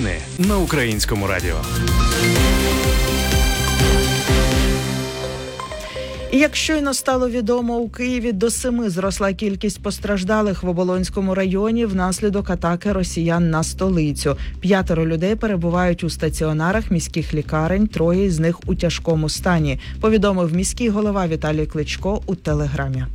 Новини на Українському радіо. І як щойно стало відомо, у Києві до 7 зросла кількість постраждалих в Оболонському районі внаслідок атаки росіян на столицю. 5 людей перебувають у стаціонарах міських лікарень, 3 з них у тяжкому стані, повідомив міський голова Віталій Кличко у Телеграмі.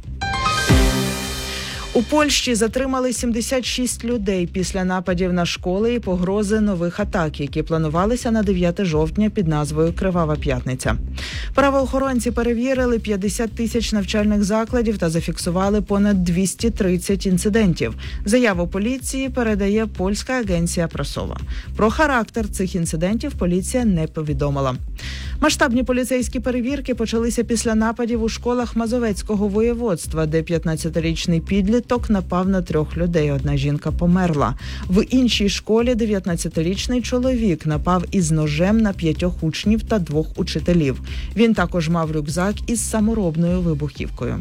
У Польщі затримали 76 людей після нападів на школи і погрози нових атак, які планувалися на 9 жовтня під назвою «Кривава п'ятниця». Правоохоронці перевірили 50 тисяч навчальних закладів та зафіксували понад 230 інцидентів. Заяву поліції передає польська агенція «Прасова». Про характер цих інцидентів поліція не повідомила. Масштабні поліцейські перевірки почалися після нападів у школах Мазовецького воєводства, де 15-річний підліток напав на 3 людей. Одна жінка померла. В іншій школі 19-річний чоловік напав із ножем на 5 учнів та 2 учителів. Він також мав рюкзак із саморобною вибухівкою.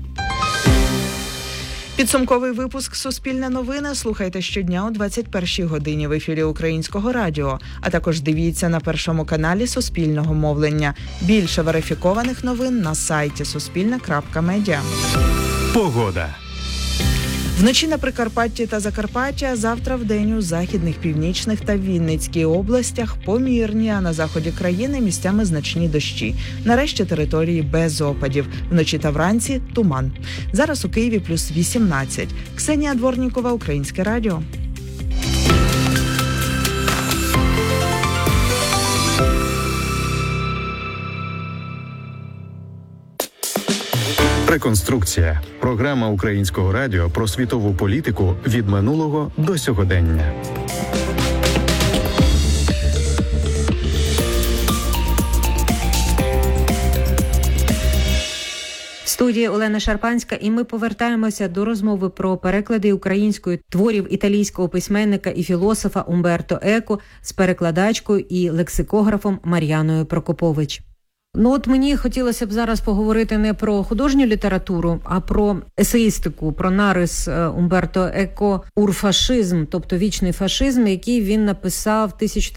Підсумковий випуск «Суспільне новини» слухайте щодня о 21-й годині в ефірі Українського радіо, а також дивіться на Першому каналі Суспільного мовлення. Більше верифікованих новин на сайті suspilne.media. Погода. Вночі на Прикарпатті та Закарпатті, а завтра вдень у західних, північних та Вінницькій областях помірні, а на заході країни місцями значні дощі. На решті території без опадів. Вночі та вранці – туман. Зараз у Києві плюс 18. Ксенія Дворнікова, Українське радіо. Реконструкція. Програма Українського радіо про світову політику від минулого до сьогодення. В студії Олена Шарпанська, і ми повертаємося до розмови про переклади української творів італійського письменника і філософа Умберто Еко з перекладачкою і лексикографом Мар'яною Прокопович. От мені хотілося б зараз поговорити не про художню літературу, а про есеїстику, про нарис Умберто Еко «Урфашизм», тобто «Вічний фашизм», який він написав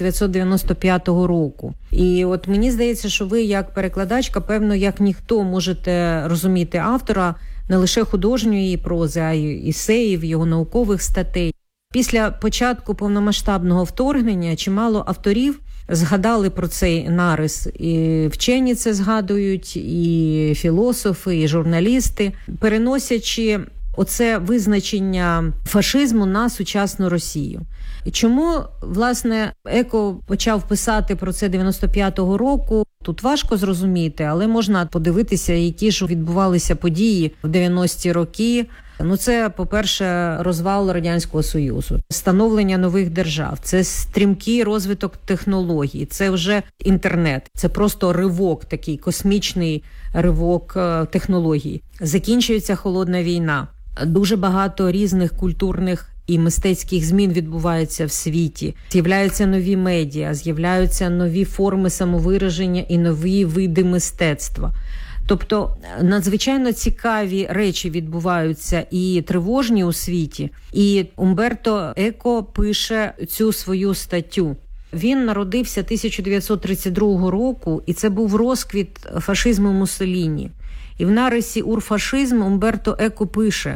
1995 року. І от мені здається, що ви як перекладачка, певно, як ніхто можете розуміти автора не лише художньої прози, а й есеїв, його наукових статей. Після початку повномасштабного вторгнення чимало авторів згадали про цей нарис. І вчені це згадують, і філософи, і журналісти, переносячи оце визначення фашизму на сучасну Росію. Чому, власне, Еко почав писати про це 95-го року? Тут важко зрозуміти, але можна подивитися, які ж відбувалися події в 90-ті роки. Це, по-перше, розвал Радянського Союзу, становлення нових держав, це стрімкий розвиток технологій, це вже інтернет, це просто ривок, такий космічний ривок технологій. Закінчується холодна війна, дуже багато різних культурних і мистецьких змін відбувається в світі. З'являються нові медіа, з'являються нові форми самовираження і нові види мистецтва. Тобто надзвичайно цікаві речі відбуваються і тривожні у світі. І Умберто Еко пише цю свою статтю. Він народився 1932 року, і це був розквіт фашизму Муссоліні. І в нарисі «Урфашизм» Умберто Еко пише: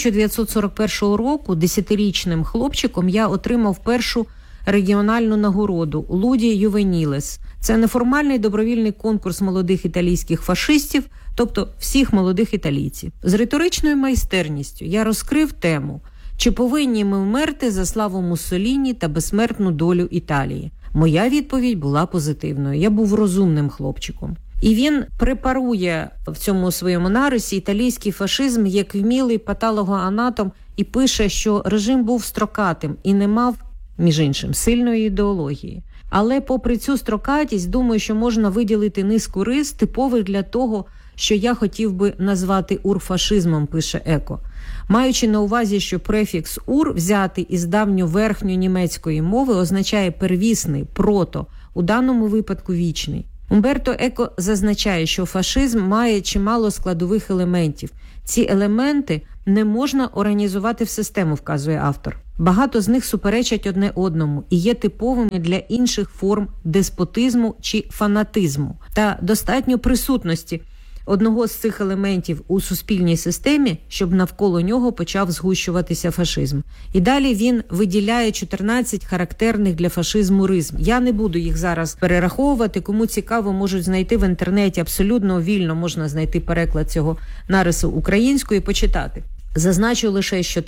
1941 року 10-річним хлопчиком я отримав першу регіональну нагороду «Луді Ювенілес». Це неформальний добровільний конкурс молодих італійських фашистів, тобто всіх молодих італійців. З риторичною майстерністю я розкрив тему: чи повинні ми вмерти за славу Муссоліні та безсмертну долю Італії? Моя відповідь була позитивною. Я був розумним хлопчиком. І він препарує в цьому своєму нарисі італійський фашизм як вмілий патологоанатом і пише, що режим був строкатим і не мав, між іншим, сильної ідеології. Але попри цю строкатість, думаю, що можна виділити низку рис, типових для того, що я хотів би назвати урфашизмом, пише Еко. Маючи на увазі, що префікс «ур», взятий із давньонімецької мови, означає первісний, прото, у даному випадку вічний. Умберто Еко зазначає, що фашизм має чимало складових елементів. Ці елементи не можна організувати в систему, вказує автор. Багато з них суперечать одне одному і є типовими для інших форм деспотизму чи фанатизму. Та достатньо присутності одного з цих елементів у суспільній системі, щоб навколо нього почав згущуватися фашизм. І далі він виділяє 14 характерних для фашизму ризм. Я не буду їх зараз перераховувати. Кому цікаво, можуть знайти в інтернеті. Абсолютно вільно можна знайти переклад цього нарису українською і почитати. Зазначу лише, що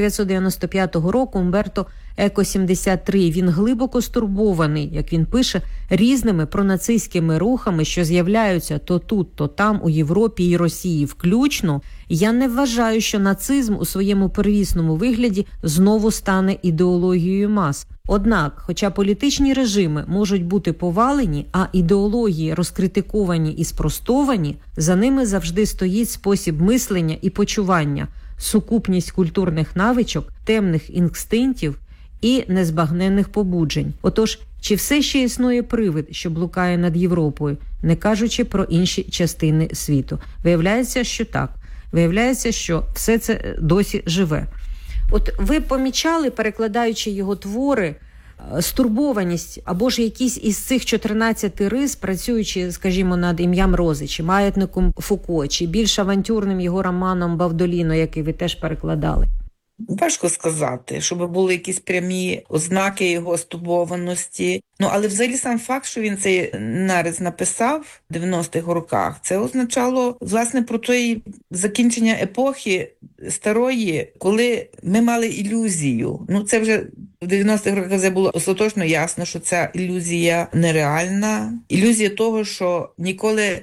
1995 року Умберто Еко 73, він глибоко стурбований, як він пише, різними пронацистськими рухами, що з'являються то тут, то там, у Європі і Росії включно. Я не вважаю, що нацизм у своєму первісному вигляді знову стане ідеологією мас. Однак, хоча політичні режими можуть бути повалені, а ідеології розкритиковані і спростовані, за ними завжди стоїть спосіб мислення і почування, сукупність культурних навичок, темних інстинктів і незбагненних побуджень. Отож, чи все ще існує привид, що блукає над Європою, не кажучи про інші частини світу? Виявляється, що так. Виявляється, що все це досі живе. От ви помічали, перекладаючи його твори, стурбованість або ж якісь із цих 14 рис, працюючи, скажімо, над «Ім'ям Рози», чи «Маятником Фуко», чи більш авантюрним його романом «Бавдоліно», який ви теж перекладали? Важко сказати, щоб були якісь прямі ознаки його стурбованості. Але взагалі сам факт, що він цей нарис написав в 90-х роках, це означало, власне, про той закінчення епохи старої, коли ми мали ілюзію. Це вже в 90-х роках вже було остаточно ясно, що ця ілюзія нереальна. Ілюзія того, що ніколи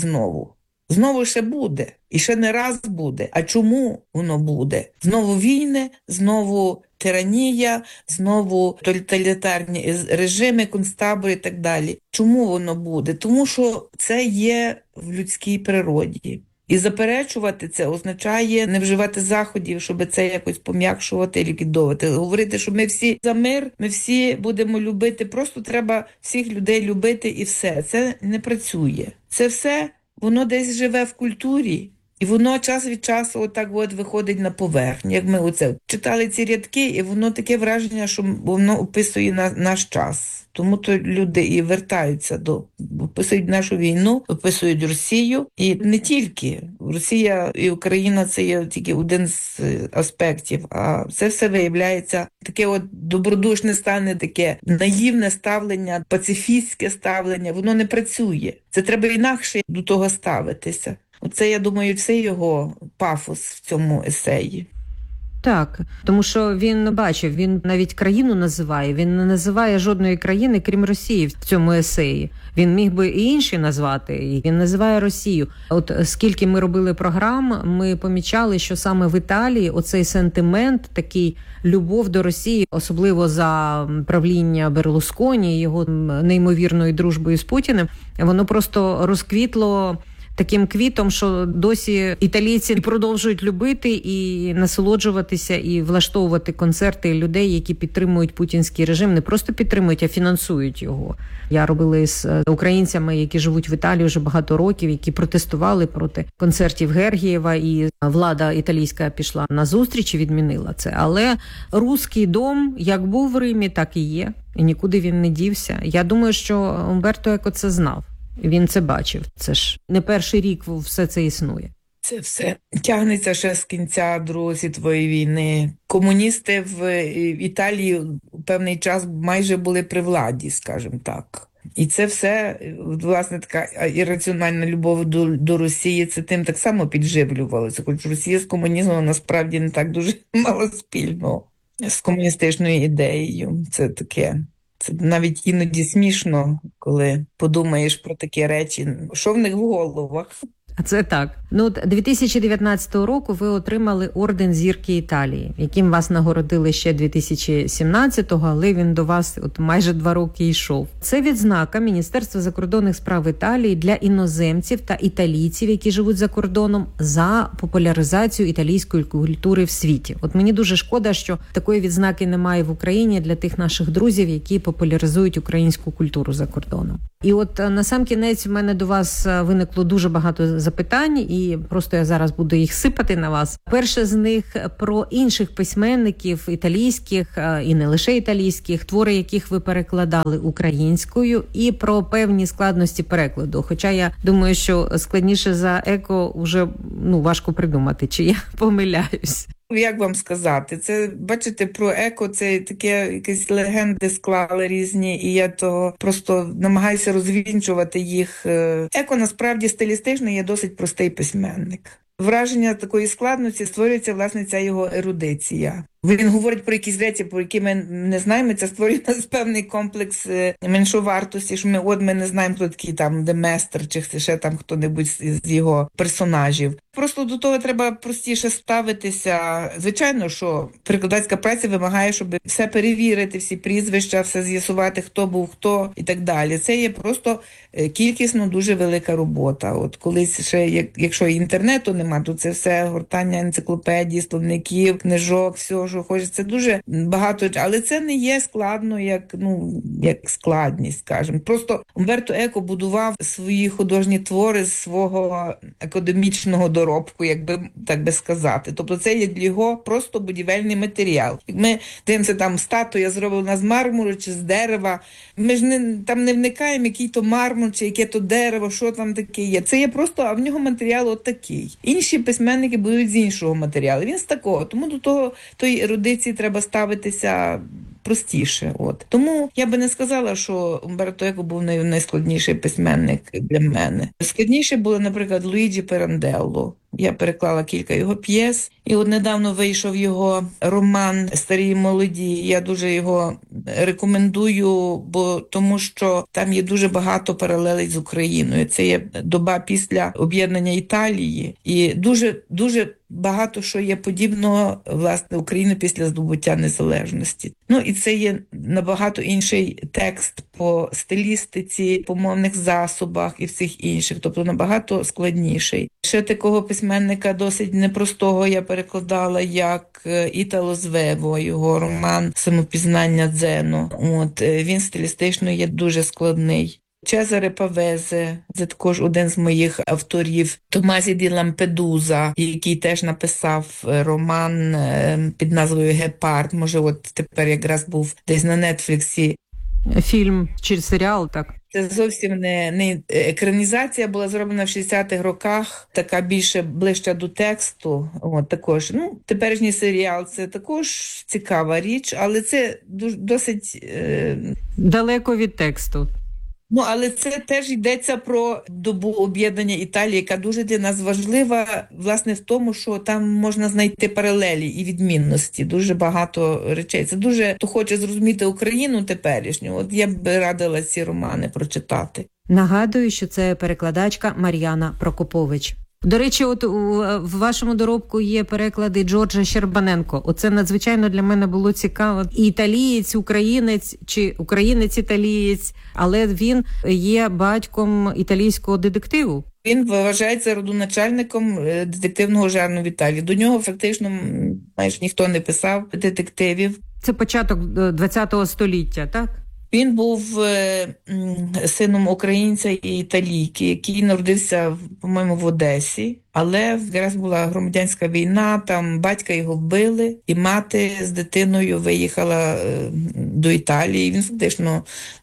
знову ще буде. І ще не раз буде. А чому воно буде? Знову війни, знову тиранія, знову тоталітарні режими, концтабори і так далі. Чому воно буде? Тому що це є в людській природі. І заперечувати це означає не вживати заходів, щоб це якось пом'якшувати, ліквідовувати. Говорити, що ми всі за мир, ми всі будемо любити. Просто треба всіх людей любити і все. Це не працює. Це все, воно десь живе в культурі. І воно час від часу отак виходить на поверхню, як ми читали ці рядки, і воно таке враження, що воно описує наш час. Тому то люди і вертаються описують нашу війну, описують Росію. І не тільки. Росія і Україна – це є тільки один з аспектів, а це все виявляється таке добродушне стане, таке наївне ставлення, пацифістське ставлення. Воно не працює. Це треба інакше до того ставитися. Це, я думаю, все його пафос в цьому есеї. Так, тому що він бачив, він навіть країну називає, він не називає жодної країни, крім Росії в цьому есеї. Він міг би і інші назвати, і він називає Росію. От скільки ми робили програм, ми помічали, що саме в Італії оцей сентимент, такий любов до Росії, особливо за правління Берлусконі, його неймовірною дружбою з Путіним, воно просто розквітло таким квітом, що досі італійці продовжують любити і насолоджуватися, і влаштовувати концерти людей, які підтримують путінський режим. Не просто підтримують, а фінансують його. Я робила з українцями, які живуть в Італії вже багато років, які протестували проти концертів Гергієва, і влада італійська пішла на зустріч і відмінила це. Але Руський дом, як був в Римі, так і є. І нікуди він не дівся. Я думаю, що Умберто Еко це знав. Він це бачив. Це ж не перший рік все це існує. Це все тягнеться ще з кінця Другої світової війни. Комуністи в Італії у певний час майже були при владі, скажімо так. І це все, власне, така ірраціональна любов до Росії, це тим так само підживлювалося. Хоч Росія з комунізмом насправді не так дуже мало спільного з комуністичною ідеєю. Це таке. Це навіть іноді смішно, коли подумаєш про такі речі. Що в них в головах? А це так. 2019 року ви отримали орден Зірки Італії, яким вас нагородили ще 2017-го, але він до вас майже 2 роки йшов. Це відзнака Міністерства закордонних справ Італії для іноземців та італійців, які живуть за кордоном, за популяризацію італійської культури в світі. Мені дуже шкода, що такої відзнаки немає в Україні для тих наших друзів, які популяризують українську культуру за кордоном. І насамкінець в мене до вас виникло дуже багато запитань, і і просто я зараз буду їх сипати на вас. Перше з них про інших письменників італійських, і не лише італійських, твори яких ви перекладали українською, і про певні складності перекладу. Хоча я думаю, що складніше за Еко вже важко придумати, чи я помиляюсь. Як вам сказати? Це, бачите, про Еко це таке якісь легенди склали різні, і я то просто намагаюся розвінчувати їх. Еко насправді стилістично є досить простий письменник. Враження такої складності створюється, власне, ця його ерудиція. Він говорить про якісь речі, про які ми не знаємо. Це створює нас певний комплекс меншовартості, що ми не знаємо, хто такий там Деместр, чи ще там хто-небудь з його персонажів. Просто до того треба простіше ставитися. Звичайно, що перекладацька праця вимагає, щоб все перевірити, всі прізвища, все з'ясувати, хто був хто і так далі. Це є просто кількісно дуже велика робота. От колись ще, якщо інтернету нема, то це все гортання енциклопедій, словників, книжок, всього, що хочеться. Це дуже багато, але це не є складно, як складність, скажімо. Просто Умберто Еко будував свої художні твори з свого академічного доробку, так би сказати. Тобто це є для його просто будівельний матеріал. Як ми дивимося, там статуя зроблена з мармуру чи з дерева, ми ж там не вникаємо, який то мармур чи яке то дерево, що там таке є. Це є просто, а в нього матеріал отакий. Інші письменники будуть з іншого матеріалу. Він з такого. Тому до тої ерудиції треба ставитися простіше. Тому я би не сказала, що Умберто Еко був найскладніший письменник для мене. Складніше було, наприклад, Луїджі Піранделло. Я переклала кілька його п'єс, і недавно вийшов його роман «Старі і молоді». Я дуже його рекомендую, тому що там є дуже багато паралелей з Україною. Це є доба після об'єднання Італії, і дуже багато що є подібного, власне, України після здобуття незалежності. І це є набагато інший текст по стилістиці, по мовних засобах і всіх інших, тобто набагато складніший. Ще такого письменника досить непростого я перекладала, як Італо Звево, його роман «Самопізнання дзену». Він стилістично є дуже складний. Чезаре Павезе, це також один з моїх авторів. Томазі ді Лампедуза, який теж написав роман під назвою «Гепард». Може, тепер якраз був десь на Нетфліксі. Фільм чи серіал, так? Це зовсім не екранізація, була зроблена в 60-х роках, така більше ближча до тексту. Також, теперішній серіал – це також цікава річ, але це досить... далеко від тексту. Але це теж йдеться про добу об'єднання Італії, яка дуже для нас важлива, власне, в тому, що там можна знайти паралелі і відмінності. Дуже багато речей. Це дуже, хто хоче зрозуміти Україну теперішню, я б радила ці романи прочитати. Нагадую, що це перекладачка Мар'яна Прокопович. До речі, в вашому доробку є переклади Джорджа Щербаненко. Оце надзвичайно для мене було цікаво. І італієць, українець чи українець-італієць, але він є батьком італійського детективу. Він вважається родоначальником детективного жанру в Італії. До нього фактично майже ніхто не писав детективів. Це початок ХХ століття, так? Він був сином українця і італійки, який народився, по-моєму, в Одесі. Але якраз була громадянська війна, там батька його вбили, і мати з дитиною виїхала до Італії. Він фактично,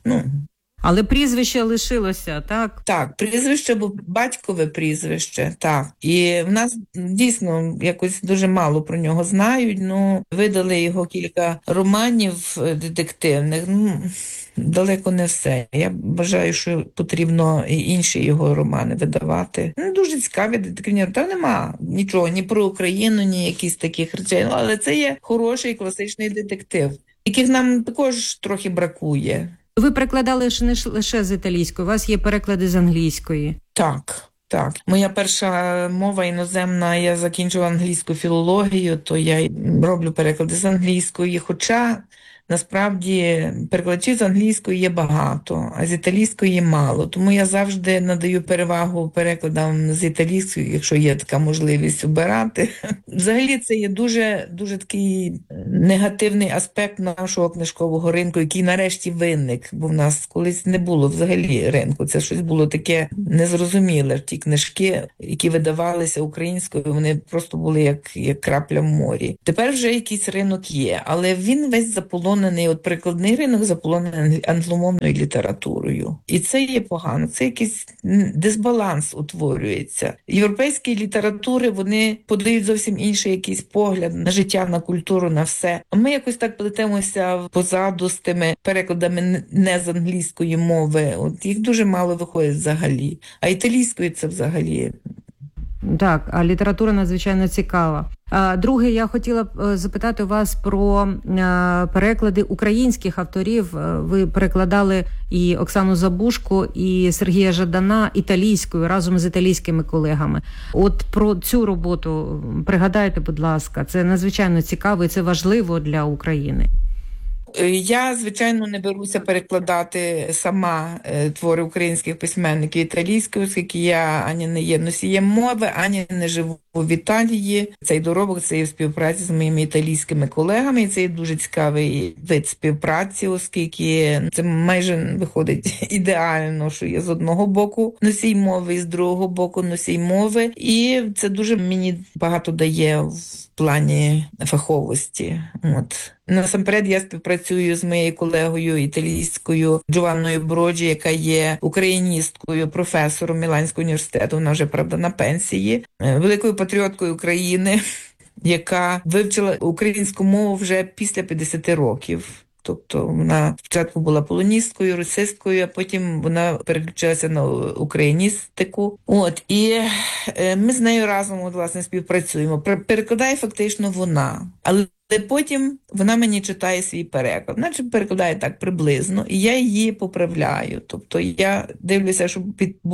Але прізвище лишилося, так? Так, прізвище було батькове прізвище, так. І в нас дійсно якось дуже мало про нього знають. Видали його кілька романів детективних. Далеко не все. Я вважаю, що потрібно і інші його романи видавати. Дуже цікаві детективні. Там нема нічого, ні про Україну, ні якісь таких речей. Але це є хороший класичний детектив, яких нам також трохи бракує. Ви перекладали не лише з італійської, у вас є переклади з англійської. Так. Моя перша мова іноземна, я закінчила англійську філологію, то я роблю переклади з англійської, хоча насправді перекладачів з англійської є багато, а з італійської є мало. Тому я завжди надаю перевагу перекладам з італійської, якщо є така можливість обирати. Взагалі це є дуже, дуже такий негативний аспект нашого книжкового ринку, який нарешті виник, бо в нас колись не було взагалі ринку. Це щось було таке незрозуміле. Ті книжки, які видавалися українською, вони просто були як крапля в морі. Тепер вже якийсь ринок є, але він весь заполонений, от перекладний ринок заполонений англомовною літературою. І це є погано, це якийсь дисбаланс утворюється. Європейські літератури, вони подають зовсім інший якийсь погляд на життя, на культуру, на все. А ми якось так плетемося позаду з тими перекладами не з англійської мови. От їх дуже мало виходить взагалі. А італійської це взагалі. Так, а література надзвичайно цікава. Друге, я хотіла б запитати вас про переклади українських авторів. Ви перекладали і Оксану Забушко, і Сергія Жадана італійською разом з італійськими колегами. От про цю роботу пригадайте, будь ласка, це надзвичайно цікаво і це важливо для України. Я, звичайно, не беруся перекладати сама твори українських письменників італійською, оскільки я ані не є носієм мови, ані не живу в Італії. Цей доробок це є в співпраці з моїми італійськими колегами, і це є дуже цікавий вид співпраці, оскільки це майже виходить ідеально, що є з одного боку носій мови і з другого боку носій мови. І це дуже мені багато дає в плані фаховості. От. Насамперед я співпрацюю з моєю колегою італійською Джованною Броджі, яка є україністкою, професором Міланського університету, вона вже, правда, на пенсії, великою патріоткою України, яка вивчила українську мову вже після 50 років. Тобто вона спочатку була полоністкою, русисткою, а потім вона переключилася на україністику. От, і ми з нею разом, власне, співпрацюємо. Перекладає фактично вона. Але потім вона мені читає свій переклад. Наче перекладає так приблизно, і я її поправляю. Тобто я дивлюся, щоб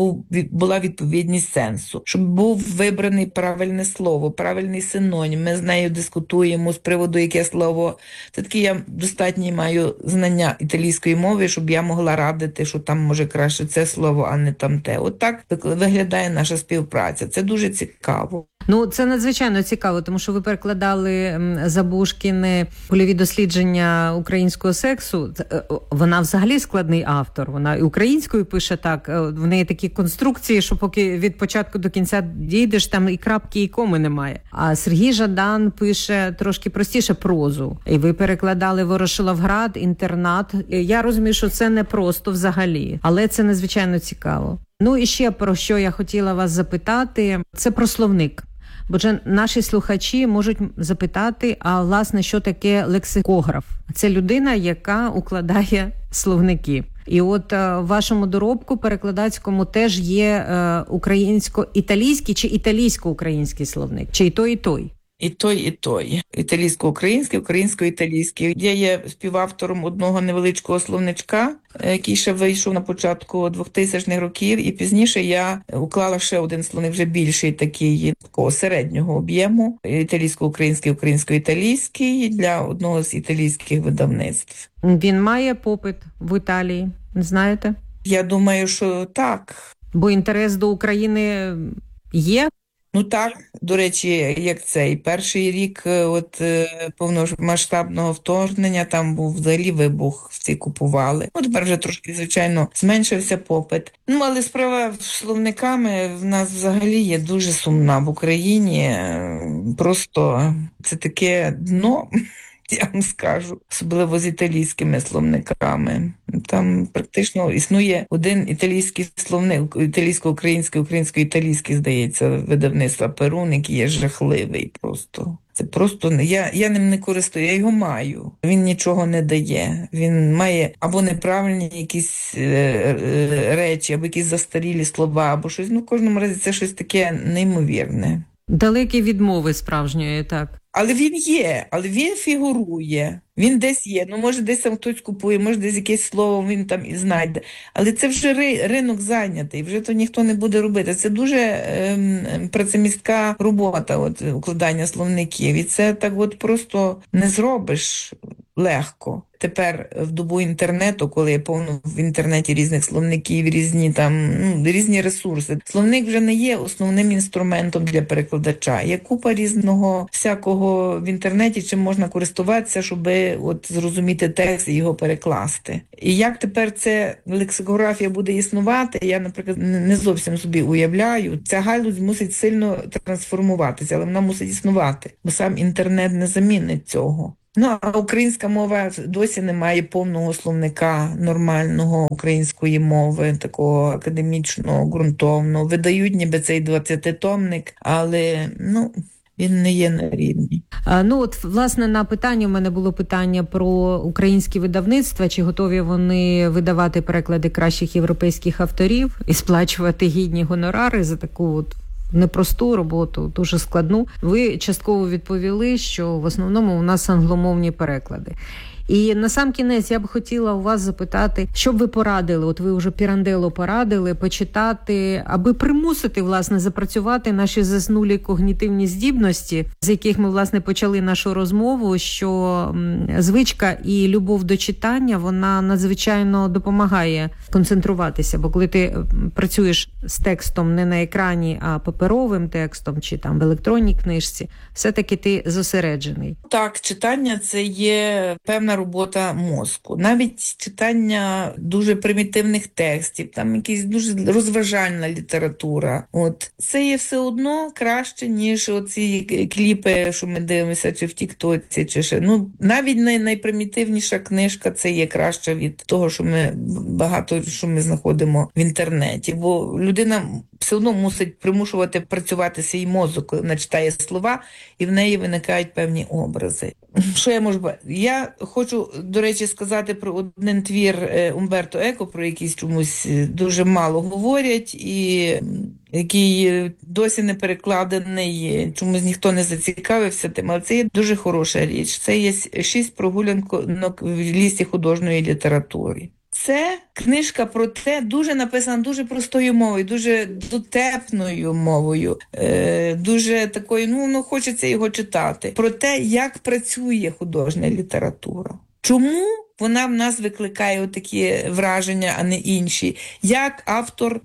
була відповідність сенсу, щоб був вибраний правильне слово, правильний синонім. Ми з нею дискутуємо з приводу, яке слово. Це таки я достатньо маю знання італійської мови, щоб я могла радити, що там може краще це слово, а не там те. От так виглядає наша співпраця. Це дуже цікаво. Ну, це надзвичайно цікаво, тому що ви перекладали Забушкіни «Польові дослідження українського сексу». Вона взагалі складний автор. Вона і українською пише так. В неї такі конструкції, що поки від початку до кінця дійдеш, там і крапки, і коми немає. А Сергій Жадан пише трошки простіше прозу. І ви перекладали «Ворошиловград», «Інтернат». Я розумію, що це не просто взагалі, але це надзвичайно цікаво. Ну і ще про що я хотіла вас запитати, це про словник. Бо вже наші слухачі можуть запитати, а власне, що таке лексикограф? Це людина, яка укладає словники. І от в вашому доробку перекладацькому теж є українсько-італійський чи італійсько-український словник? Чи і той, і той? І той, і той. Італійсько-український, українсько-італійський. Я є співавтором одного невеличкого словничка, який ще вийшов на початку 2000-х років, і пізніше я уклала ще один словник, вже більший такий, такого середнього об'єму, італійсько-український, українсько-італійський, для одного з італійських видавництв. Він має попит в Італії, знаєте? Я думаю, що так. Бо інтерес до України є? Ну так, до речі, як цей перший рік повномасштабного вторгнення, там був взагалі вибух, всі купували. Ну, тепер вже трошки, звичайно, зменшився попит. Ну, але справа з словниками в нас взагалі є дуже сумна в Україні. Просто це таке дно, я вам скажу, особливо з італійськими словниками. Там практично існує один італійський словник, італійсько-український, українсько-італійський, здається, видавництва Перун, який є жахливий просто. Це просто, я ним не користую, я його маю. Він нічого не дає. Він має або неправильні якісь речі, або якісь застарілі слова, або щось. Ну, в кожному разі це щось таке неймовірне. Далекі від мови справжньої, так. Але він є, але він фігурує, він десь є, ну може десь там хтось купує, може десь якесь слово він там і знайде. Але це вже ринок зайнятий, вже то ніхто не буде робити. Це дуже працемістка робота, укладання словників. І це так от просто не зробиш. легко. Тепер в добу інтернету, коли є повно в інтернеті різних словників, різні ресурси, словник вже не є основним інструментом для перекладача. Є купа різного всякого в інтернеті, чим можна користуватися, щоб зрозуміти текст і його перекласти. І як тепер ця лексикографія буде існувати, я, наприклад, не зовсім собі уявляю. Ця галузь мусить сильно трансформуватися, але вона мусить існувати, бо сам інтернет не замінить цього. А українська мова досі не має повного словника нормального української мови, такого академічного, ґрунтовного. Видають ніби цей 20-томник, але, він не є на рівні. Власне, на питання у мене було питання про українські видавництва, чи готові вони видавати переклади кращих європейських авторів і сплачувати гідні гонорари за таку непросту роботу, дуже складну. Ви частково відповіли, що в основному у нас англомовні переклади. І насамкінець я б хотіла у вас запитати, що б ви порадили, ви вже Піранделло порадили, почитати, аби примусити, власне, запрацювати наші заснулі когнітивні здібності, з яких ми, власне, почали нашу розмову, що звичка і любов до читання, вона надзвичайно допомагає концентруватися, бо коли ти працюєш з текстом не на екрані, а паперовим текстом, чи там в електронній книжці, все-таки ти зосереджений. Так, читання – це є певна робота мозку. Навіть читання дуже примітивних текстів, там якась дуже розважальна література. Це є все одно краще, ніж оці кліпи, що ми дивимося, чи в Тік-Тоці, чи ще. Навіть найпримітивніша книжка – це є краще від того, що ми знаходимо в інтернеті. Бо людина все одно мусить примушувати працювати свій мозок, коли вона читає слова, і в неї виникають певні образи. Що я можу бачити? Я хочу, до речі, сказати про один твір Умберто Еко, про який чомусь дуже мало говорять, і який досі не перекладений, чомусь ніхто не зацікавився тим, але це є дуже хороша річ. Це є 6 прогулянок в лісі художньої літератури. Це книжка про те, дуже написана дуже простою мовою, дуже дотепною мовою, дуже такою, хочеться його читати. Про те, як працює художня література. Чому вона в нас викликає такі враження, а не інші? Як автор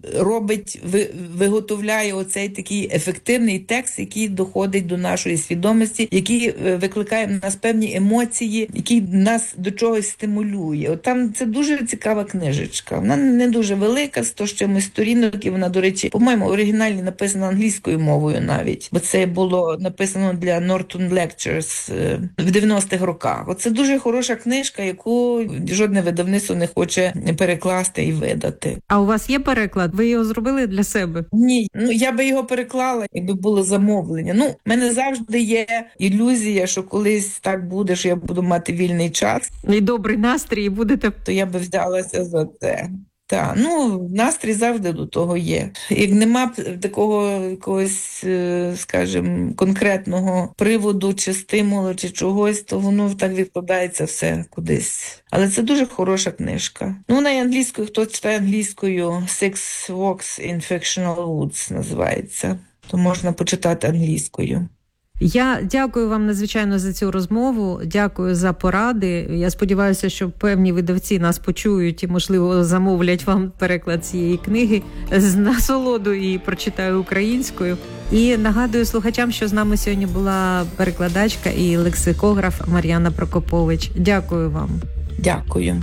виготовляє оцей такий ефективний текст, який доходить до нашої свідомості, який викликає в нас певні емоції, який нас до чогось стимулює. Там це дуже цікава книжечка. Вона не дуже велика, 100 з чимось сторінок, і вона, до речі, по-моєму, оригінально написана англійською мовою навіть, бо це було написано для Norton Lectures в 90-х роках. Це дуже хороша книжка, яку жодне видавництво не хоче перекласти і видати. А у вас є переклад? Ви його зробили для себе? Ні, я би його переклала, якби було замовлення. В мене завжди є ілюзія, що колись так буде, що я буду мати вільний час. І добрий настрій, і будете... То я би взялася за це. Так, настрій завжди до того є. Як нема такого якогось, скажімо, конкретного приводу, чи стимулу, чи чогось, то воно так відкладається все кудись. Але це дуже хороша книжка. Вона і англійською, хто читає англійською, Six Walks in Fictional Woods називається. То можна почитати англійською. Я дякую вам надзвичайно за цю розмову, дякую за поради. Я сподіваюся, що певні видавці нас почують і, можливо, замовлять вам переклад цієї книги з насолодою і прочитаю українською. І нагадую слухачам, що з нами сьогодні була перекладачка і лексикограф Мар'яна Прокопович. Дякую вам. Дякую.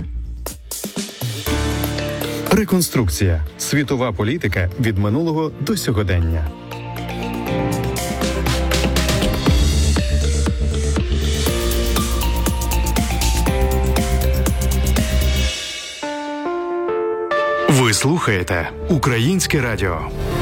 Реконструкція. Світова політика від минулого до сьогодення. Ви слухаєте Українське радіо.